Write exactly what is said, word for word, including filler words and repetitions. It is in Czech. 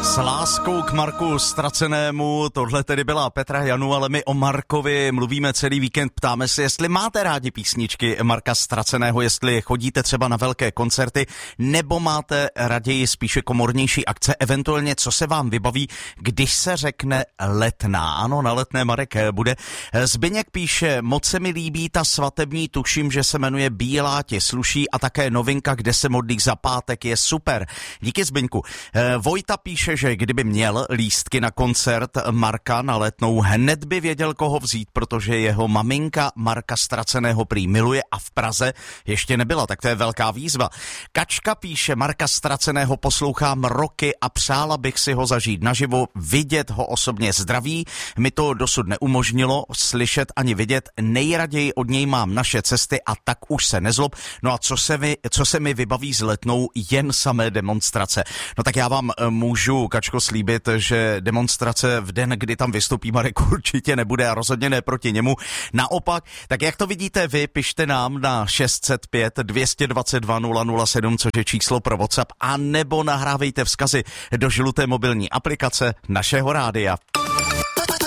S láskou k Marku Ztracenému, tohle tedy byla Petra Janu, ale my o Markovi mluvíme celý víkend, ptáme se, jestli máte rádi písničky Marka Ztraceného, jestli chodíte třeba na velké koncerty, nebo máte raději spíše komornější akce, eventuálně co se vám vybaví, když se řekne Letná. Ano, na Letné Marek bude. Zbyněk píše, moc se mi líbí ta svatební, tuším, že se jmenuje Bílá ti sluší a také novinka, Kde se modlí za pátek, je super. Díky, Zbyňku. Vojta píše, že kdyby měl lístky na koncert Marka na Letnou, hned by věděl, koho vzít, protože jeho maminka Marka Ztraceného prý miluje a v Praze ještě nebyla, tak to je velká výzva. Kačka píše, Marka Ztraceného poslouchám roky a přála bych si ho zažít naživo, vidět ho osobně. Zdraví mi to dosud neumožnilo slyšet ani vidět, nejraději od něj mám Naše cesty a Tak už se nezlob. No a co se, mi, co se mi vybaví s Letnou, jen samé demonstrace. No tak já vám můžu, Kačko, slíbit, že demonstrace v den, kdy tam vystoupí Marek, určitě nebude a rozhodně ne proti němu. Naopak, tak jak to vidíte vy, pište nám na šest set pět dvě dva dva nula nula sedm, což je číslo pro WhatsApp, a nebo nahrávejte vzkazy do žluté mobilní aplikace našeho rádia.